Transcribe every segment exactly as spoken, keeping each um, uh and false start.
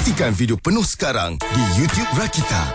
Saksikan video penuh sekarang di YouTube Rakita.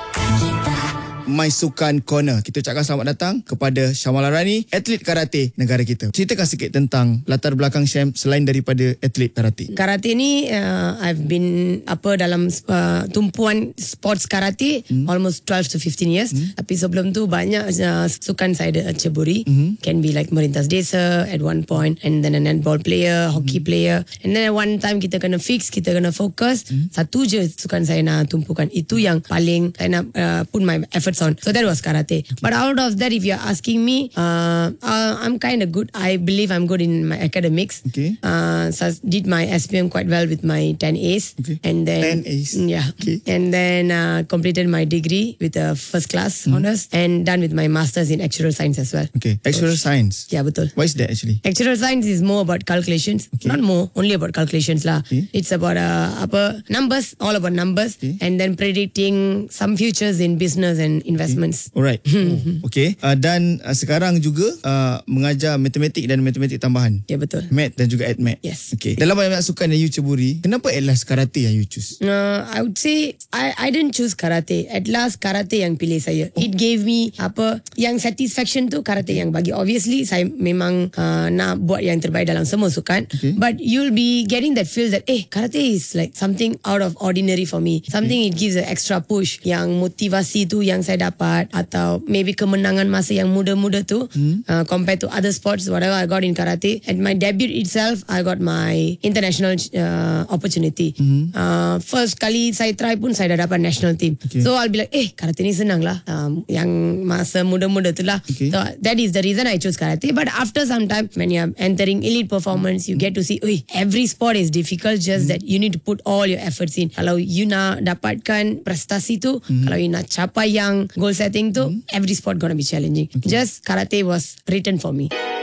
My Sukan Corner. Kita ucapkan selamat datang kepada Syamala Rani, atlet karate negara kita. Ceritakan sikit tentang latar belakang Syam selain daripada atlet karate. Karate ni uh, I've been apa dalam uh, tumpuan sports karate hmm. almost twelve to fifteen years. Hmm. Tapi sebelum tu banyak uh, sukan saya ada ceburi. Hmm. Can be like Merintas Desa at one point, and then a netball player, hockey hmm. player, and then at one time kita kena fix, kita kena fokus. Hmm. Satu je sukan saya nak tumpukan. Itu yang paling saya nak uh, put my effort on. So that was karate. Okay. But out of that, if you're asking me, uh, uh, I'm kind of good. I believe I'm good in my academics. Okay. Uh, so I did my S P M quite well with my ten A's. Okay. And then ten A's. Yeah. Okay. And then uh, completed my degree with a first class mm. honors, and done with my masters in actuarial science as well. Okay. Actuarial so, science. Yeah, betul. What is that actually? Actuarial science is more about calculations. Okay. Not more, only about calculations lah. Okay. It's about uh, apa numbers, all about numbers, okay. and then predicting some futures in business and investments. Okay. Alright. Oh, okay. Uh, dan uh, sekarang juga uh, mengajar matematik dan matematik tambahan. Ya, yeah, betul. Math dan juga AdMath. Yes. Okay. Dalam banyak sukan yang you ceburi, kenapa at last karate yang you choose? Uh, I would say I I didn't choose karate. At last karate yang pilih saya. Oh. It gave me apa yang satisfaction tu karate yang bagi. Obviously saya memang uh, nak buat yang terbaik dalam semua sukan. Okay. But you'll be getting that feel that eh karate is like something out of ordinary for me. Something okay. it gives an extra push. Yang motivasi tu yang saya dapat, atau maybe kemenangan masa yang muda-muda tu hmm. uh, compared to other sports whatever I got in karate. At my debut itself I got my international uh, opportunity. Hmm. Uh, first kali saya try pun saya dah dapat national team. Okay. So I'll be like eh karate ni senang lah, um, yang masa muda-muda tu lah. Okay. So that is the reason I chose karate. But after some time when you're entering elite performance, you get to see oi, every sport is difficult, just hmm. that you need to put all your efforts in. Kalau you nak dapatkan prestasi tu, hmm. kalau you nak capai yang goal setting tu, hmm. every sport gonna be challenging. Okay. Just karate was written for me.